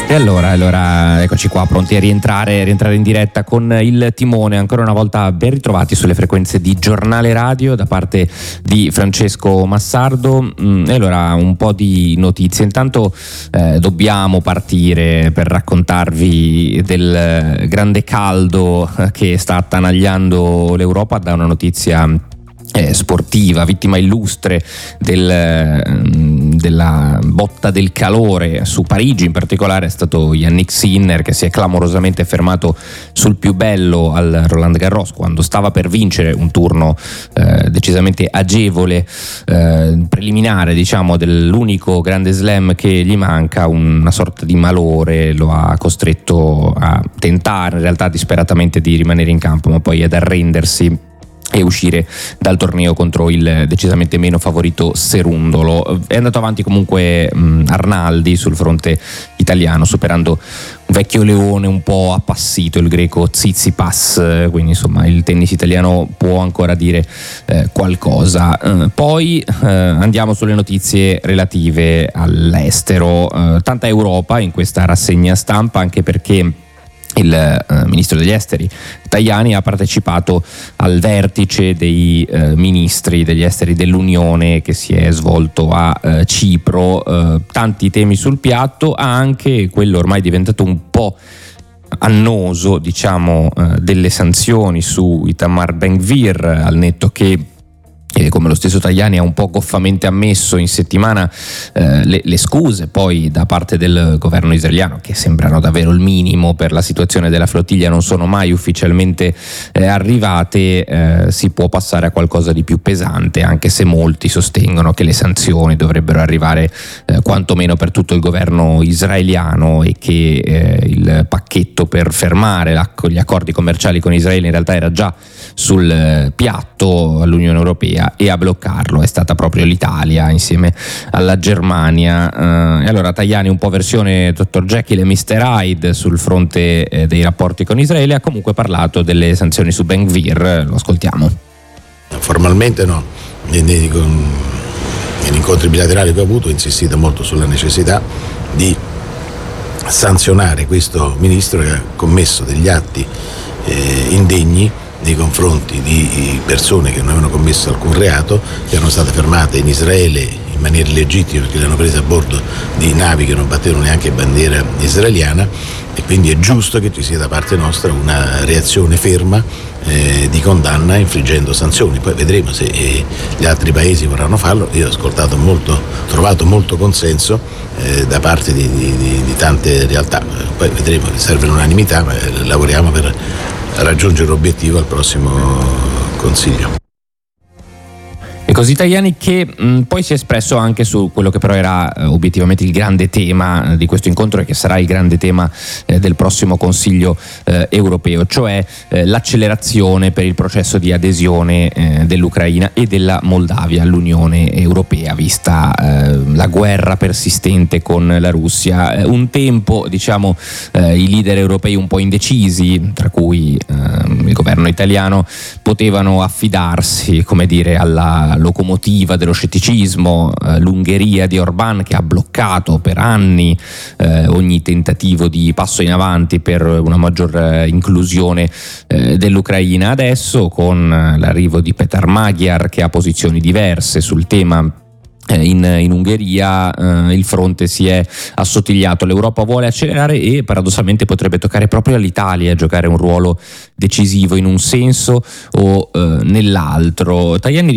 E allora, eccoci qua, pronti a rientrare in diretta con il timone. Ancora una volta ben ritrovati sulle frequenze di Giornale Radio da parte di Francesco Massardo. E allora un po' di notizie. Intanto dobbiamo partire per raccontarvi del grande caldo che sta attanagliando l'Europa da una notizia sportiva. Vittima illustre della botta del calore su Parigi in particolare è stato Yannick Sinner, che si è clamorosamente fermato sul più bello al Roland Garros quando stava per vincere un turno decisamente agevole, preliminare diciamo dell'unico grande slam che gli manca. Una sorta di malore lo ha costretto a tentare in realtà disperatamente di rimanere in campo, ma poi ad arrendersi e uscire dal torneo contro il decisamente meno favorito Serundolo. È andato avanti comunque Arnaldi sul fronte italiano, superando un vecchio leone un po' appassito, il greco Tsitsipas, quindi insomma il tennis italiano può ancora dire qualcosa. Poi andiamo sulle notizie relative all'estero. Tanta Europa in questa rassegna stampa, anche perché il ministro degli esteri Tajani ha partecipato al vertice dei ministri degli esteri dell'Unione che si è svolto a Cipro. Tanti temi sul piatto, anche quello ormai diventato un po' annoso, diciamo, delle sanzioni su Itamar Ben-Gvir, al netto che come lo stesso Tajani ha un po' goffamente ammesso in settimana, le scuse poi da parte del governo israeliano, che sembrano davvero il minimo per la situazione della flottiglia, non sono mai ufficialmente arrivate. Si può passare a qualcosa di più pesante, anche se molti sostengono che le sanzioni dovrebbero arrivare quantomeno per tutto il governo israeliano e che il pacchetto per fermare gli accordi commerciali con Israele in realtà era già sul piatto all'Unione Europea, e a bloccarlo è stata proprio l'Italia insieme alla Germania. E allora Tajani, un po' versione Dr. Jekyll e Mr. Hyde sul fronte dei rapporti con Israele, ha comunque parlato delle sanzioni su Ben-Gvir. Lo ascoltiamo. Formalmente no, negli incontri bilaterali che ho avuto ho insistito molto sulla necessità di sanzionare questo ministro che ha commesso degli atti indegni nei confronti di persone che non avevano commesso alcun reato, che erano state fermate in Israele in maniera illegittima perché le hanno prese a bordo di navi che non battevano neanche bandiera israeliana, e quindi è giusto che ci sia da parte nostra una reazione ferma di condanna, infliggendo sanzioni. Poi vedremo se gli altri paesi vorranno farlo. Io ho trovato molto consenso da parte di tante realtà. Poi vedremo, serve l'unanimità, ma lavoriamo per raggiungere l'obiettivo al prossimo Consiglio. E così Tajani, che poi si è espresso anche su quello che però era obiettivamente il grande tema di questo incontro e che sarà il grande tema del prossimo Consiglio europeo, cioè l'accelerazione per il processo di adesione dell'Ucraina e della Moldavia all'Unione Europea, vista la guerra persistente con la Russia. Un tempo, diciamo, i leader europei un po' indecisi, tra cui il governo italiano, potevano affidarsi, come dire, alla locomotiva dello scetticismo. L'Ungheria di Orbán, che ha bloccato per anni ogni tentativo di passo in avanti per una maggior inclusione dell'Ucraina. Adesso, con l'arrivo di Peter Magyar, che ha posizioni diverse sul tema in Ungheria, il fronte si è assottigliato. L'Europa vuole accelerare e paradossalmente potrebbe toccare proprio all'Italia giocare un ruolo decisivo in un senso o nell'altro. Tajani